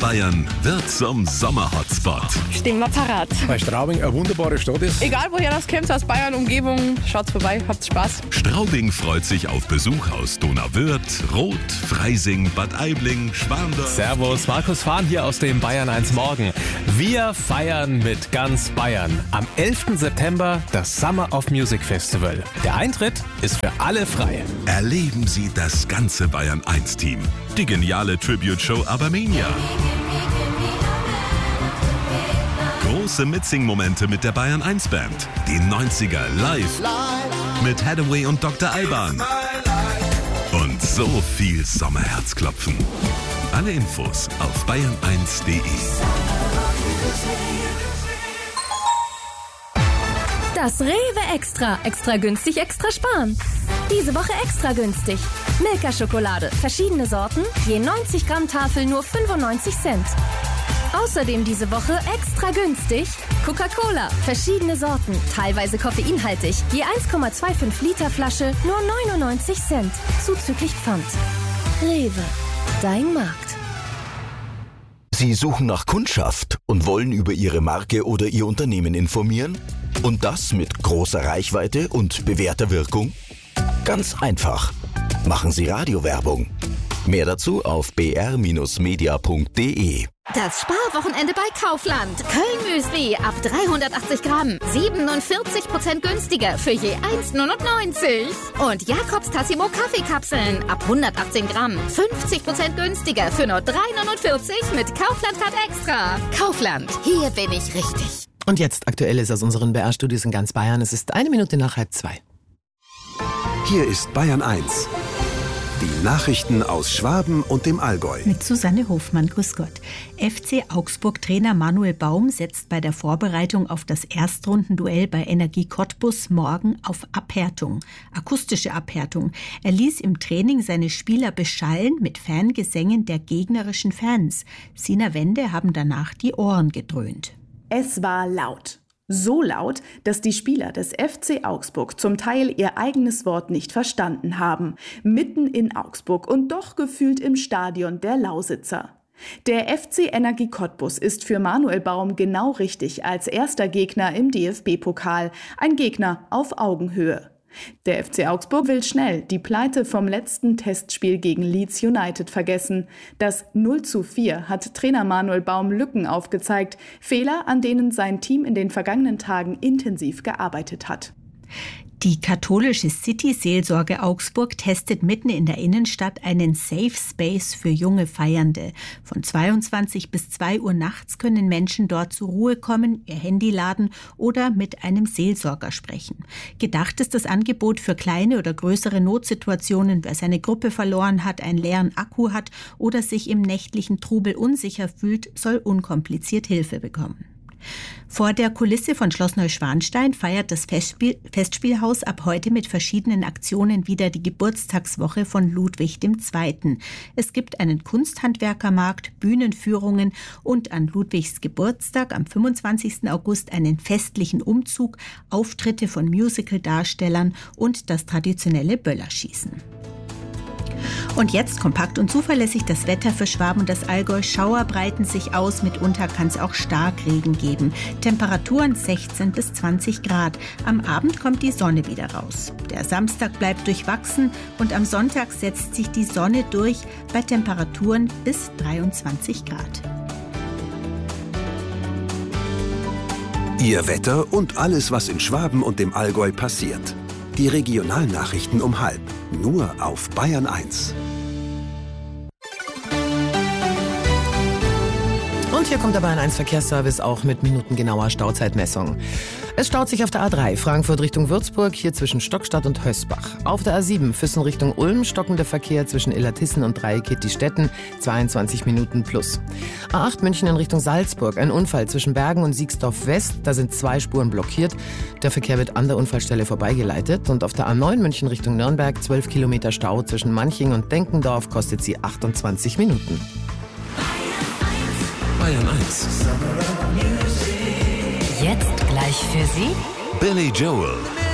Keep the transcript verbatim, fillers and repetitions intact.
Bayern wird zum Sommerhotspot. Stehen wir parat. Weil Straubing eine wunderbare Stadt ist. Egal woher das kommt, aus Bayern, Umgebung, schaut vorbei, habt Spaß. Straubing freut sich auf Besuch aus Donauwörth, Roth, Freising, Bad Aibling, Schwandorf. Servus, Markus Fahn hier aus dem Bayern eins Morgen. Wir feiern mit ganz Bayern. Am elften September das Summer of Music Festival. Der Eintritt ist für alle frei. Erleben Sie das ganze Bayern eins Team. Die geniale Tribute-Show Abermania. Große Mitsing-Momente mit der Bayern eins Band. Die neunziger live mit Hathaway und Doktor Alban. Und so viel Sommerherzklopfen. Alle Infos auf bayern eins punkt de. Das Rewe Extra. Extra günstig, extra sparen. Diese Woche extra günstig. Milka-Schokolade, verschiedene Sorten, je neunzig Gramm Tafel nur fünfundneunzig Cent. Außerdem diese Woche extra günstig Coca-Cola, verschiedene Sorten, teilweise koffeinhaltig, je eins Komma fünfundzwanzig Liter Flasche nur neunundneunzig Cent, zuzüglich Pfand. Rewe, dein Markt. Sie suchen nach Kundschaft und wollen über Ihre Marke oder Ihr Unternehmen informieren? Und das mit großer Reichweite und bewährter Wirkung? Ganz einfach. Machen Sie Radiowerbung. Mehr dazu auf b r Bindestrich media punkt de. Das Sparwochenende bei Kaufland. Köln-Müsli ab dreihundertachtzig Gramm. siebenundvierzig Prozent günstiger für je eins Komma neunundneunzig. Und Jakobs Tassimo Kaffeekapseln ab hundertachtzehn Gramm. fünfzig Prozent günstiger für nur drei neunundvierzig mit Kaufland-Card Extra. Kaufland, hier bin ich richtig. Und jetzt Aktuelles aus unseren B R-Studios in ganz Bayern. Es ist eine Minute nach halb zwei. Hier ist Bayern eins. Die Nachrichten aus Schwaben und dem Allgäu. Mit Susanne Hofmann, grüß Gott. F C Augsburg-Trainer Manuel Baum setzt bei der Vorbereitung auf das Erstrundenduell bei Energie Cottbus morgen auf Abhärtung, akustische Abhärtung. Er ließ im Training seine Spieler beschallen mit Fangesängen der gegnerischen Fans. Sina Wende haben danach die Ohren gedröhnt. Es war laut. So laut, dass die Spieler des F C Augsburg zum Teil ihr eigenes Wort nicht verstanden haben. Mitten in Augsburg und doch gefühlt im Stadion der Lausitzer. Der F C Energie Cottbus ist für Manuel Baum genau richtig als erster Gegner im D F B-Pokal. Ein Gegner auf Augenhöhe. Der F C Augsburg will schnell die Pleite vom letzten Testspiel gegen Leeds United vergessen. Das null zu vier hat Trainer Manuel Baum Lücken aufgezeigt, Fehler, an denen sein Team in den vergangenen Tagen intensiv gearbeitet hat. Die katholische City-Seelsorge Augsburg testet mitten in der Innenstadt einen Safe Space für junge Feiernde. Von zweiundzwanzig bis zwei Uhr nachts können Menschen dort zur Ruhe kommen, ihr Handy laden oder mit einem Seelsorger sprechen. Gedacht ist das Angebot für kleine oder größere Notsituationen, wer seine Gruppe verloren hat, einen leeren Akku hat oder sich im nächtlichen Trubel unsicher fühlt, soll unkompliziert Hilfe bekommen. Vor der Kulisse von Schloss Neuschwanstein feiert das Festspiel, Festspielhaus ab heute mit verschiedenen Aktionen wieder die Geburtstagswoche von Ludwig der Zweite. Es gibt einen Kunsthandwerkermarkt, Bühnenführungen und an Ludwigs Geburtstag am fünfundzwanzigsten August einen festlichen Umzug, Auftritte von Musical-Darstellern und das traditionelle Böllerschießen. Und jetzt kompakt und zuverlässig das Wetter für Schwaben und das Allgäu. Schauer breiten sich aus, mitunter kann es auch Starkregen geben. Temperaturen sechzehn bis zwanzig Grad. Am Abend kommt die Sonne wieder raus. Der Samstag bleibt durchwachsen und am Sonntag setzt sich die Sonne durch bei Temperaturen bis dreiundzwanzig Grad. Ihr Wetter und alles, was in Schwaben und dem Allgäu passiert. Die Regionalnachrichten um halb. Nur auf Bayern eins. Und hier kommt der Bayern eins Verkehrsservice auch mit minutengenauer Stauzeitmessung. Es staut sich auf der A drei Frankfurt Richtung Würzburg, hier zwischen Stockstadt und Hösbach. Auf der A sieben Füssen Richtung Ulm stockender Verkehr zwischen Illertissen und Dreieckittistetten, zweiundzwanzig Minuten plus. A acht München in Richtung Salzburg, ein Unfall zwischen Bergen und Siegsdorf West, da sind zwei Spuren blockiert. Der Verkehr wird an der Unfallstelle vorbeigeleitet. Und auf der A neun München Richtung Nürnberg, zwölf Kilometer Stau zwischen Manching und Denkendorf, kostet sie achtundzwanzig Minuten. Bayern eins. Jetzt gleich für Sie Billy Joel.